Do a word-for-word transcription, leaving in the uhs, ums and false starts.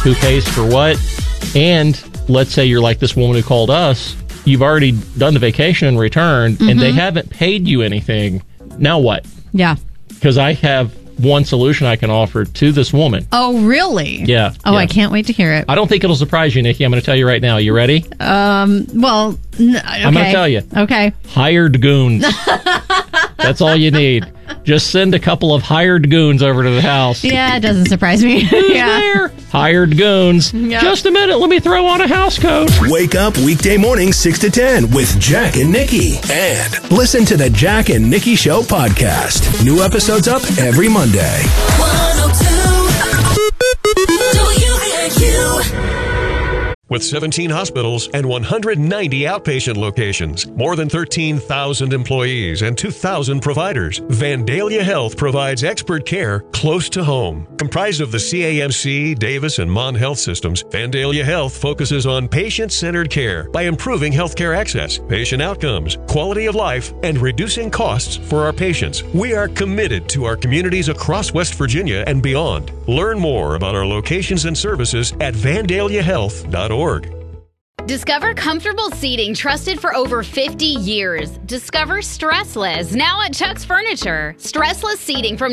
who pays for what. And let's say you're like this woman who called us. You've already done the vacation and returned, mm-hmm. and they haven't paid you anything. Now what? Yeah. Because I have one solution I can offer to this woman. Oh, really? Yeah. Oh, yeah. I can't wait to hear it. I don't think it'll surprise you, Nikki. I'm going to tell you right now. You ready? Um. Well, n- okay. I'm going to tell you. Okay. Hired goons. That's all you need. Just send a couple of hired goons over to the house. Yeah, it doesn't surprise me. yeah. There? Hired goons. Yep. Just a minute. Let me throw on a house coat. Wake up weekday mornings six to ten with Jack and Nikki. And listen to the Jack and Nikki Show podcast. New episodes up every Monday. one oh two W A Q. With seventeen hospitals and one hundred ninety outpatient locations, more than thirteen thousand employees, and two thousand providers, Vandalia Health provides expert care close to home. Comprised of the C A M C, Davis, and Mon Health systems, Vandalia Health focuses on patient-centered care by improving healthcare access, patient outcomes, quality of life, and reducing costs for our patients. We are committed to our communities across West Virginia and beyond. Learn more about our locations and services at vandalia health dot org. Discover comfortable seating trusted for over fifty years. Discover Stressless, now at Chuck's Furniture. Stressless seating from